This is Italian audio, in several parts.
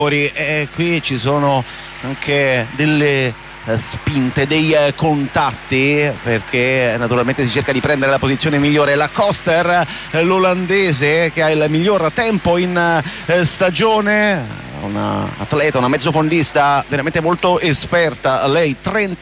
E qui ci sono anche delle spinte, dei contatti, perché naturalmente si cerca di prendere la posizione migliore. La Koster, l'olandese che ha il miglior tempo in stagione, una atleta, una mezzofondista veramente molto esperta, lei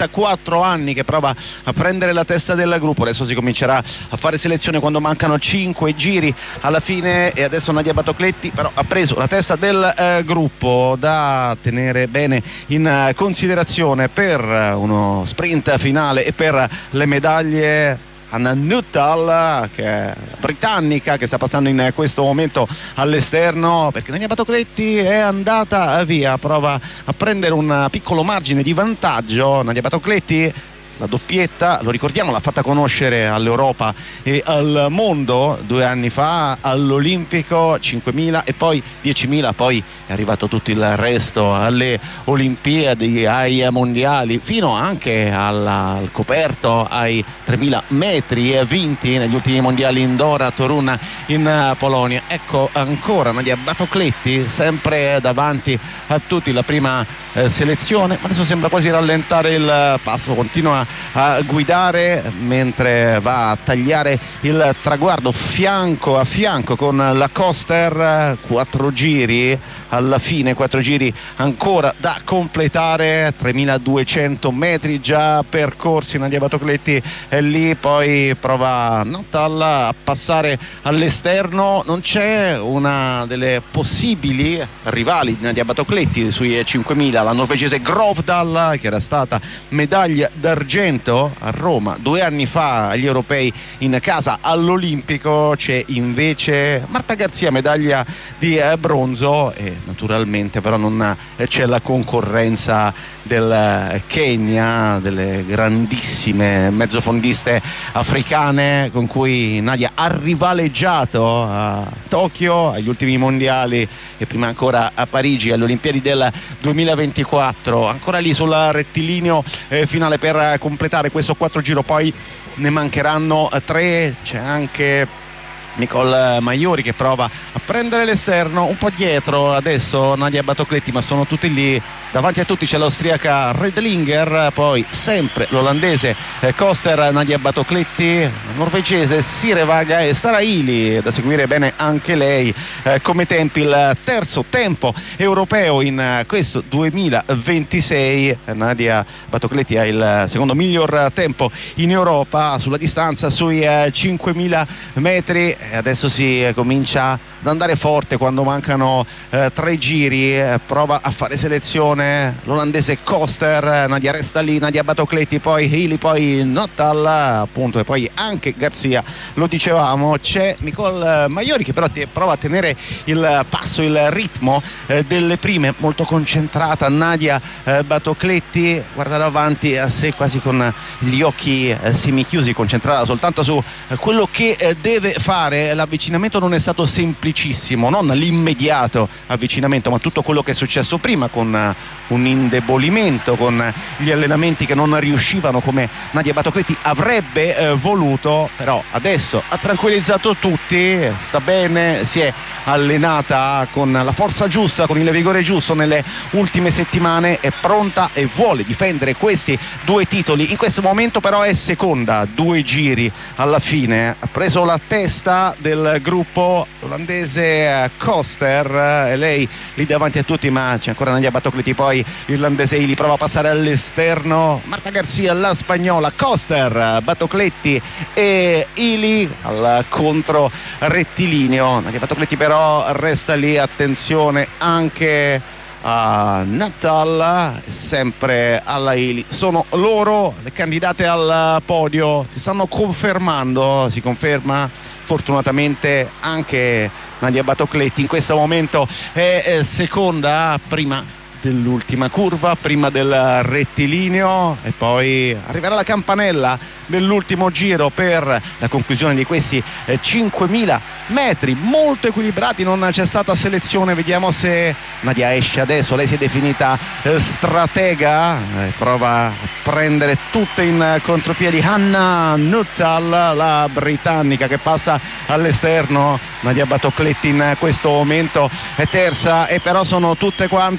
34 anni che prova a prendere la testa del gruppo. Adesso si comincerà a fare selezione quando mancano 5 giri alla fine, e adesso Nadia Batocletti però ha preso la testa del gruppo, da tenere bene in considerazione per uno sprint finale e per le medaglie. Anna Nuttall, che è britannica, che sta passando in questo momento all'esterno, perché Nadia Batocletti è andata via, prova a prendere un piccolo margine di vantaggio. Nadia Batocletti, la doppietta, lo ricordiamo, l'ha fatta conoscere all'Europa e al mondo 2 anni fa all'Olimpico 5.000 e poi 10.000, poi è arrivato tutto il resto alle Olimpiadi, ai mondiali, fino anche al coperto, ai 3.000 metri vinti negli ultimi mondiali indoor a Torun in Polonia. Ecco ancora Nadia Batocletti sempre davanti a tutti, la prima selezione, ma adesso sembra quasi rallentare il passo, continua a guidare mentre va a tagliare il traguardo fianco a fianco con la Koster. 4 giri alla fine, 4 giri ancora da completare, 3.200 metri già percorsi. Nadia Batocletti è lì, poi prova Nuttall a passare all'esterno. Non c'è una delle possibili rivali di Nadia Batocletti sui 5.000, la norvegese Grovdal, che era stata medaglia d'argento a Roma 2 anni fa agli europei in casa all'Olimpico. C'è invece Marta Garzia, medaglia di bronzo, e naturalmente però non c'è la concorrenza del Kenya, delle grandissime mezzofondiste africane con cui Nadia ha rivaleggiato a Tokyo, agli ultimi mondiali e prima ancora a Parigi, alle Olimpiadi del 2024. Ancora lì sul rettilineo finale per completare questo 4 giro, poi ne mancheranno 3. C'è anche Nicole Maiori che prova a prendere l'esterno, un po' dietro adesso Nadia Batocletti, ma sono tutti lì. Davanti a tutti c'è l'austriaca Redlinger, poi sempre l'olandese Koster, Nadia Batocletti, la norvegese Sirevaga e Saraili, da seguire bene anche lei come tempi. Il terzo tempo europeo in questo 2026. Nadia Batocletti ha il secondo miglior tempo in Europa sulla distanza sui 5.000 metri. Adesso si comincia ad andare forte quando mancano 3 giri, prova a fare selezione l'olandese Koster, Nadia resta lì, Nadia Batocletti, poi Healy, poi Nuttall appunto, e poi anche Garzia, lo dicevamo. C'è Nicole Maiori che però prova a tenere il passo, il ritmo delle prime, molto concentrata. Nadia Batocletti guarda davanti a sé quasi con gli occhi semichiusi, concentrata soltanto su quello che deve fare. L'avvicinamento non è stato semplicissimo, non l'immediato avvicinamento, ma tutto quello che è successo prima, con un indebolimento, con gli allenamenti che non riuscivano come Nadia Batocletti avrebbe voluto. Però adesso ha tranquillizzato tutti, sta bene, si è allenata con la forza giusta, con il vigore giusto nelle ultime settimane, è pronta e vuole difendere questi 2 titoli. In questo momento però è seconda, 2 giri alla fine, ha preso la testa del gruppo l'olandese Koster, e lei lì davanti a tutti, ma c'è ancora Nadia Batocletti, poi l'irlandese Healy prova a passare all'esterno, Marta Garzia, la spagnola, Koster, Batocletti e Healy al contro rettilineo. Nadia Batocletti però resta lì, attenzione anche a Nuttall, sempre alla Healy. Sono loro le candidate al podio, si stanno confermando, si conferma fortunatamente anche Nadia Batocletti in questo momento è seconda. Prima dell'ultima curva prima del rettilineo e poi arriverà la campanella dell'ultimo giro per la conclusione di questi 5.000 metri molto equilibrati. Non c'è stata selezione, vediamo se Nadia esce adesso. Lei si è definita stratega, prova a prendere tutte in contropiedi Hannah Nuttall, la britannica, che passa all'esterno. Nadia Batocletti in questo momento è terza, e però sono tutte quante